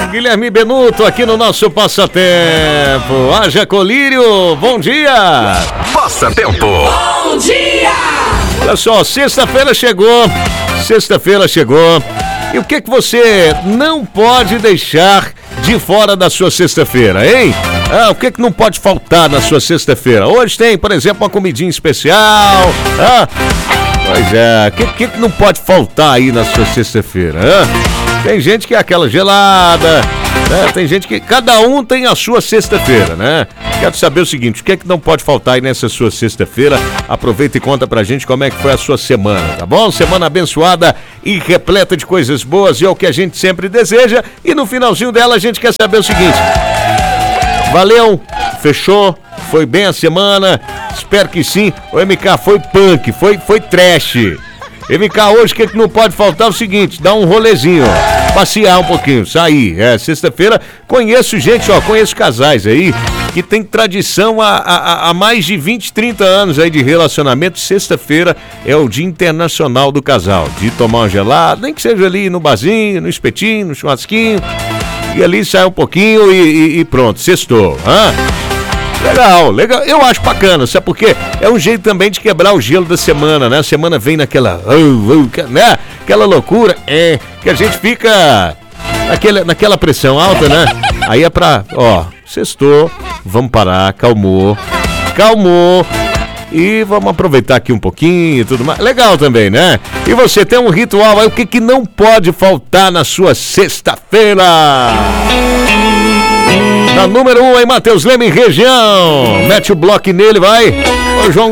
Guilherme Benuto aqui no nosso Passatempo. Haja colírio, bom dia. Passatempo. Bom dia. Olha só, sexta-feira chegou. E o que você não pode deixar de fora da sua sexta-feira, hein? O que não pode faltar na sua sexta-feira? Hoje tem, por exemplo, uma comidinha especial. Pois é, o que não pode faltar aí na sua sexta-feira? Tem gente que é aquela gelada, né? Tem gente que... Cada um tem a sua sexta-feira, né? Quero saber o seguinte, o que não pode faltar aí nessa sua sexta-feira? Aproveita e conta pra gente como é que foi a sua semana, tá bom? Semana abençoada e repleta de coisas boas, e é o que a gente sempre deseja. E no finalzinho dela a gente quer saber o seguinte: valeu? Fechou? Foi bem a semana? Espero que sim. O MK foi punk, foi trash. MK, hoje o que não pode faltar é o seguinte: dar um rolezinho, passear um pouquinho, sair. Sexta-feira, conheço casais aí que tem tradição há mais de 20, 30 anos aí de relacionamento. Sexta-feira é o Dia Internacional do Casal, de tomar uma gelada, nem que seja ali no barzinho, no espetinho, no churrasquinho, e ali sai um pouquinho e pronto, sextou. Legal, eu acho bacana, sabe por quê? É um jeito também de quebrar o gelo da semana, né? A semana vem naquela, né? Aquela loucura, que a gente fica naquela pressão alta, né? Aí é pra, sextou, vamos parar, calmou, e vamos aproveitar aqui um pouquinho e tudo mais. Legal também, né? E você tem um ritual aí, o que não pode faltar na sua sexta-feira? Na número 1 aí, Matheus Leme, região. Mete o bloco nele, vai. Ô, João